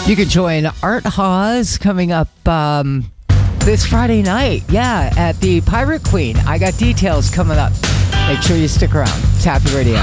You can join Art Hawes coming up this Friday night. Yeah, at the Pirate Queen. I got details coming up. Make sure you stick around. It's Happy Radio.